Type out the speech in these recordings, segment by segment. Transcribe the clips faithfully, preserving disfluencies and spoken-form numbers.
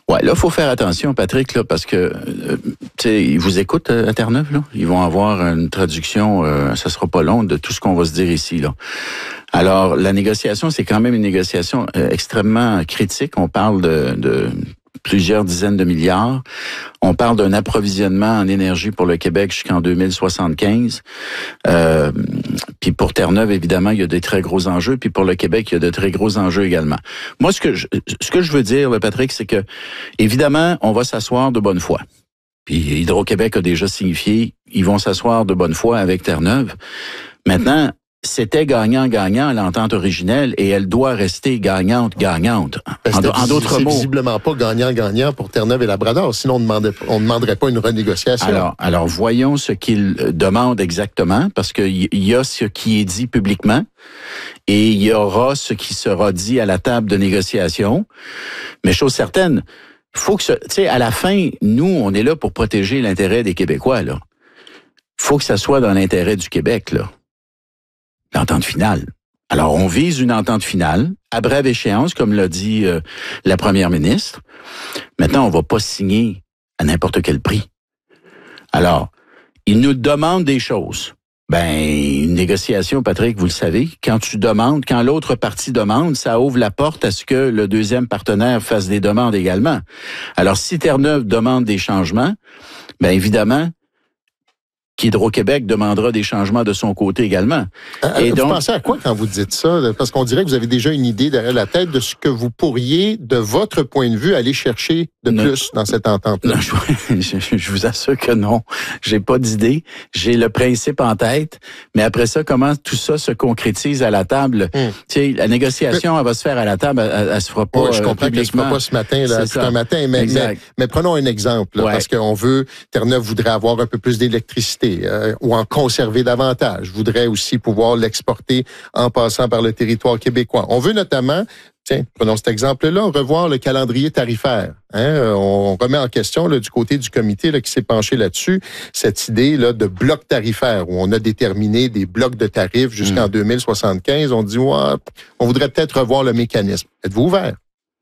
Ouais, là, faut faire attention, Patrick, là, parce que, euh, tu sais, ils vous écoutent à Terre-Neuve, là. Ils vont avoir une traduction, euh, ça sera pas long, de tout ce qu'on va se dire ici, là. Alors, la négociation, c'est quand même une négociation euh, extrêmement critique. On parle de, de plusieurs dizaines de milliards. On parle d'un approvisionnement en énergie pour le Québec jusqu'en deux mille soixante-quinze. Euh, puis pour Terre-Neuve, évidemment, il y a des très gros enjeux. Puis pour le Québec, il y a de très gros enjeux également. Moi, ce que je, ce que je veux dire, là, Patrick, c'est que, évidemment, on va s'asseoir de bonne foi. Puis Hydro-Québec a déjà signifié, ils vont s'asseoir de bonne foi avec Terre-Neuve. Maintenant, c'était gagnant-gagnant l'entente originelle et elle doit rester gagnante-gagnante. En, en d'autres mots, c'est visiblement pas gagnant-gagnant pour Terre-Neuve et Labrador, sinon on ne on demanderait pas une renégociation. Alors, alors voyons ce qu'ils demandent exactement, parce qu'il y a ce qui est dit publiquement et il y aura ce qui sera dit à la table de négociation. Mais chose certaine, faut que, tu sais, à la fin, nous, on est là pour protéger l'intérêt des Québécois, là. Faut que ça soit dans l'intérêt du Québec, là. L'entente finale. Alors, on vise une entente finale, à brève échéance, comme l'a dit euh, la première ministre. Maintenant, on va pas signer à n'importe quel prix. Alors, ils nous demandent des choses. Ben, une négociation, Patrick, vous le savez, quand tu demandes, quand l'autre partie demande, ça ouvre la porte à ce que le deuxième partenaire fasse des demandes également. Alors, si Terre-Neuve demande des changements, ben évidemment, qu'Hydro-Québec demandera des changements de son côté également. Euh, Et vous donc, pensez à quoi quand vous dites ça? Parce qu'on dirait que vous avez déjà une idée derrière la tête de ce que vous pourriez, de votre point de vue, aller chercher de non, plus dans cette entente-là. Non, je, je, je vous assure que non. J'ai pas d'idée. J'ai le principe en tête. Mais après ça, comment tout ça se concrétise à la table? Hum. Tu sais, la négociation, mais, elle va se faire à la table, elle, elle se fera pas. Ouais, je comprends qu'elle se fera pas ce matin, là, tout un matin. Mais, mais, mais prenons un exemple, là, ouais. Parce qu'on veut, Terre-Neuve voudrait avoir un peu plus d'électricité. Euh, ou en conserver davantage. Je voudrais aussi pouvoir l'exporter en passant par le territoire québécois. On veut notamment, tiens, prenons cet exemple-là, revoir le calendrier tarifaire. Hein? On remet en question là, du côté du comité là, qui s'est penché là-dessus, cette idée là, de bloc tarifaire, où on a déterminé des blocs de tarifs jusqu'en mmh. deux mille soixante-quinze. On dit, ouais, on voudrait peut-être revoir le mécanisme. Êtes-vous ouvert?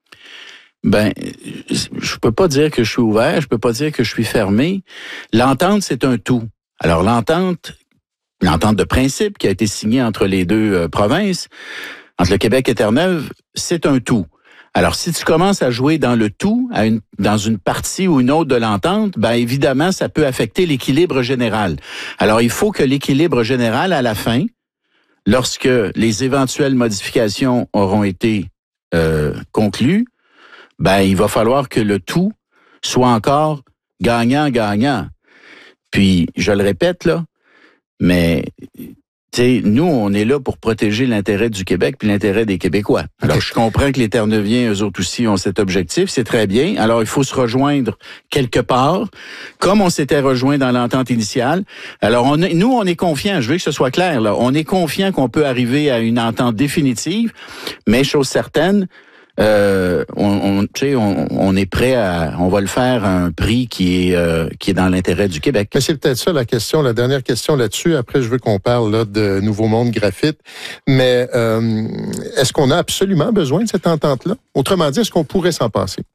Ben, je peux pas dire que je suis ouvert, je peux pas dire que je suis fermé. L'entente, c'est un tout. Alors, l'entente, l'entente de principe qui a été signée entre les deux euh, provinces, entre le Québec et Terre-Neuve, c'est un tout. Alors, si tu commences à jouer dans le tout, à une, dans une partie ou une autre de l'entente, ben évidemment, ça peut affecter l'équilibre général. Alors, il faut que l'équilibre général, à la fin, lorsque les éventuelles modifications auront été euh, conclues, ben il va falloir que le tout soit encore gagnant-gagnant. Puis, je le répète, là, mais, tu sais, nous, on est là pour protéger l'intérêt du Québec puis l'intérêt des Québécois. Alors, je comprends que les Terre-Neuviens, eux autres aussi, ont cet objectif, c'est très bien. Alors, il faut se rejoindre quelque part, comme on s'était rejoint dans l'entente initiale. Alors, on est, nous, on est confiants, je veux que ce soit clair, là, on est confiants qu'on peut arriver à une entente définitive, mais chose certaine, Euh, on, on, tu sais, on, on est prêt à, on va le faire à un prix qui est euh, qui est dans l'intérêt du Québec. Mais c'est peut-être ça la question, la dernière question là-dessus. Après, je veux qu'on parle là de Nouveau Monde Graphite. Mais euh, est-ce qu'on a absolument besoin de cette entente-là? Autrement dit, est-ce qu'on pourrait s'en passer?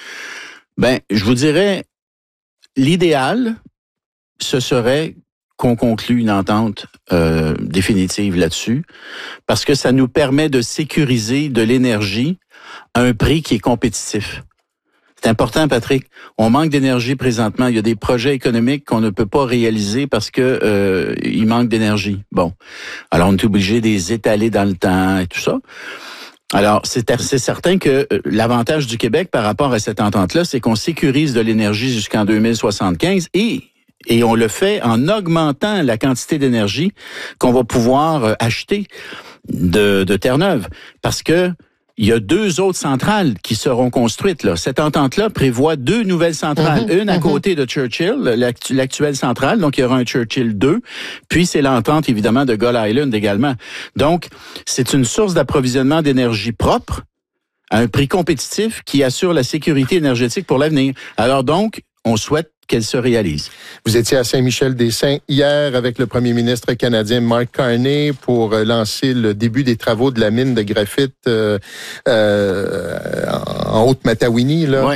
Ben, je vous dirais, l'idéal, ce serait qu'on conclue une entente euh, définitive là-dessus, parce que ça nous permet de sécuriser de l'énergie à un prix qui est compétitif. C'est important, Patrick. On manque d'énergie présentement. Il y a des projets économiques qu'on ne peut pas réaliser parce que euh, il manque d'énergie. Bon, alors on est obligé de les étaler dans le temps et tout ça. Alors, c'est, c'est certain que l'avantage du Québec par rapport à cette entente-là, c'est qu'on sécurise de l'énergie jusqu'en deux mille soixante-quinze et Et on le fait en augmentant la quantité d'énergie qu'on va pouvoir acheter de, de Terre-Neuve. Parce que il y a deux autres centrales qui seront construites, là. Cette entente-là prévoit deux nouvelles centrales. Mm-hmm, une à mm-hmm. côté de Churchill, l'actu- l'actuelle centrale. Donc, il y aura un Churchill deux. Puis, c'est l'entente, évidemment, de Gull Island également. Donc, c'est une source d'approvisionnement d'énergie propre à un prix compétitif qui assure la sécurité énergétique pour l'avenir. Alors donc, on souhaite qu'elle se réalise. Vous étiez à Saint-Michel-des-Saints hier avec le premier ministre canadien Mark Carney pour lancer le début des travaux de la mine de graphite euh, euh, en Haute-Matawini, là. Ouais.